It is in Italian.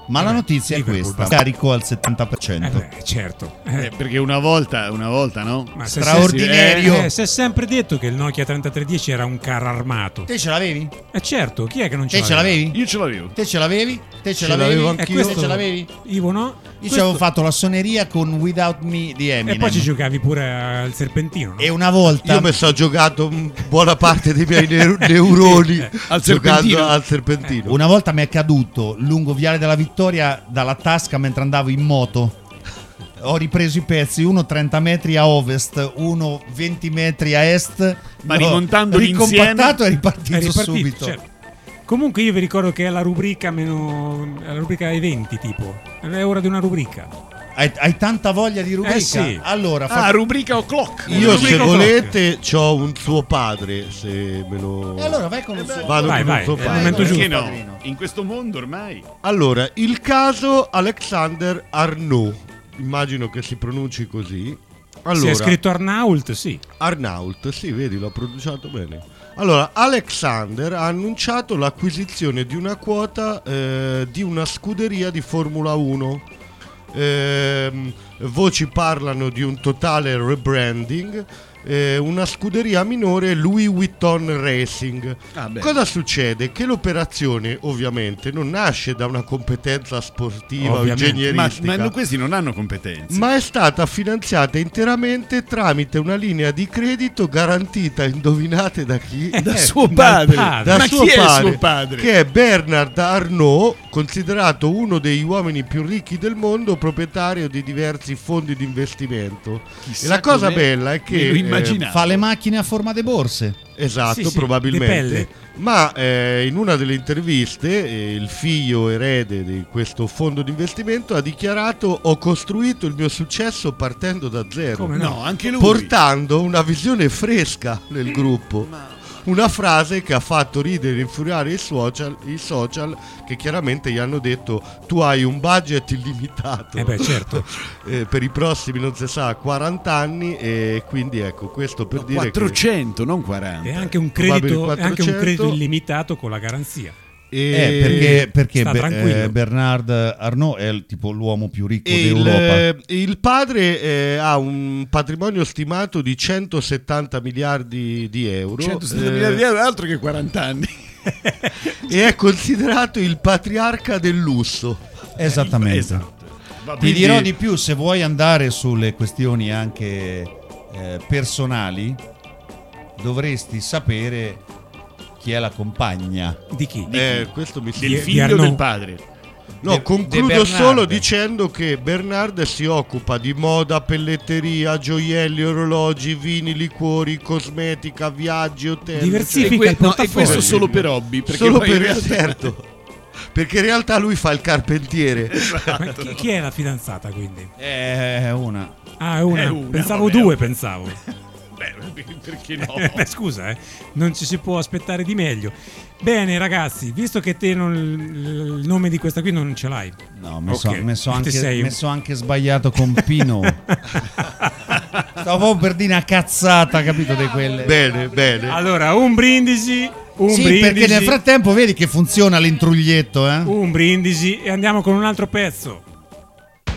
Ma la notizia è questa: carico al 70%. Certo. Perché una volta no? Ma straordinario. Si è sempre detto che il Nokia 3310 era un carro armato. Te ce l'avevi? Certo, chi è che non ce Te ce l'avevi? Io ce l'avevo. Te ce l'avevi? Te ce l'avevo l'avevi? anch'io. Te ce l'avevi? Ivo no? Io ci avevo fatto la suoneria con Without Me di Eminem. E poi ci giocavi pure al serpentino, no? E una volta Io mi sono giocato buona parte dei miei neuroni giocando al serpentino. Una volta mi è caduto lungo Viale della Vittoria dalla tasca mentre andavo in moto. Ho ripreso i pezzi, uno 30 metri a ovest, uno 20 metri a est. Ma rimontandoli insieme ricompattato e ripartito subito. Certo. Comunque io vi ricordo che è la rubrica la rubrica eventi, tipo. È ora di una rubrica. Hai tanta voglia di rubrica? Sì. Allora, rubrica o'clock. Io se volete c'ho un suo padre, se me lo... E allora vai con il suo Vado vai, con vai, il suo è il padre. momento Perché giusto. no? In questo mondo ormai. Allora, il caso Alexander Arnault, immagino che si pronunci così. Allora, Se è scritto Arnault, sì. Arnault, sì, vedi, l'ho pronunciato bene. Allora, Alexander ha annunciato l'acquisizione di una quota di una scuderia di Formula 1. Voci parlano di un totale rebranding. Una scuderia minore, Louis Vuitton Racing. Cosa succede? Che l'operazione ovviamente non nasce da una competenza sportiva o ingegneristica, Ma questi non hanno competenze. ma è stata finanziata interamente tramite una linea di credito garantita, indovinate da chi? Da suo padre. Da Ma suo chi è padre, suo padre? che è Bernard Arnault, considerato uno degli uomini più ricchi del mondo, proprietario di diversi fondi di investimento. Chissà E la cosa com'è. bella è Me lo che immaginavo. fa le macchine a forma di borse. esatto, Sì, probabilmente. di pelle. Ma in una delle interviste il figlio erede di questo fondo di investimento ha dichiarato: ho costruito il mio successo partendo da zero. Come No, anche lui. Portando una visione fresca nel gruppo. Una frase che ha fatto ridere e infuriare i social, che chiaramente gli hanno detto: tu hai un budget illimitato Certo. per i prossimi, non si sa, 40 anni, e quindi ecco, questo per dire 400, non 40. E anche un credito, Probabile anche un 400. credito illimitato con la garanzia. Perché sta tranquillo. Bernard Arnault è tipo l'uomo più ricco d'Europa. Il padre ha un patrimonio stimato di 170 miliardi di euro. 170 miliardi di euro, altro che 40 anni. E è considerato il patriarca del lusso. Esattamente. Esatto. Ma Ti quindi- dirò di più, se vuoi andare sulle questioni anche personali, dovresti sapere chi è la compagna. Di chi? Questo mi del sembra. figlio Arnaud. del padre. No, De concludo Bernard. solo dicendo che Bernard si occupa di moda, pelletteria, gioielli, orologi, vini, liquori, cosmetica, viaggi, hotel. Diversifica il e portafoglio. questo solo per hobby, perché Solo poi in per realtà- certo. Perché in realtà lui fa il carpentiere. Ma chi è la fidanzata, quindi? È una. Ah, è una. È una, Pensavo vabbè. due, pensavo. Beh, perché no? Scusa, non ci si può aspettare di meglio. Bene, ragazzi, visto che te il nome di questa qui non ce l'hai. No, Ok. mi sono Ti sei un- anche sbagliato con Pino. Stavo proprio per dire una cazzata, capito, di quelle. Bene, bene. Allora, un brindisi. Sì, perché nel frattempo vedi che funziona l'intruglietto, eh? Un brindisi e andiamo con un altro pezzo.